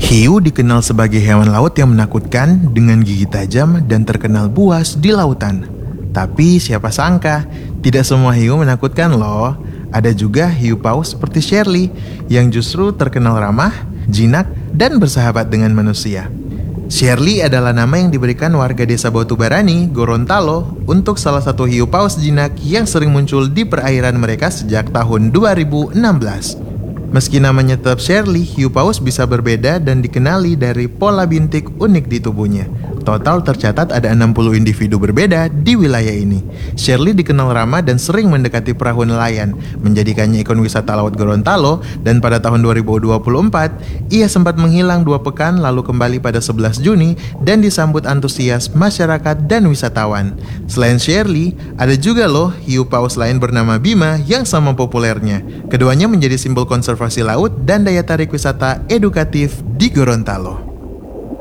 Hiu dikenal sebagai hewan laut yang menakutkan dengan gigi tajam dan terkenal buas di lautan. Tapi siapa sangka, tidak semua hiu menakutkan loh. Ada juga hiu paus seperti Shirley yang justru terkenal ramah, jinak, dan bersahabat dengan manusia. Shirley adalah nama yang diberikan warga desa Batubarani, Gorontalo, untuk salah satu hiu paus jinak yang sering muncul di perairan mereka sejak tahun 2016. Meski namanya tetap Shirley, hiu paus bisa berbeda dan dikenali dari pola bintik unik di tubuhnya. Total tercatat ada 60 individu berbeda di wilayah ini. Shirley dikenal ramah dan sering mendekati perahu nelayan, menjadikannya ikon wisata laut Gorontalo, dan pada tahun 2024, ia sempat menghilang 2 pekan lalu kembali pada 11 Juni dan disambut antusias masyarakat dan wisatawan. Selain Shirley, ada juga loh hiu paus lain bernama Bima yang sama populernya. Keduanya menjadi simbol konservasi laut dan daya tarik wisata edukatif di Gorontalo.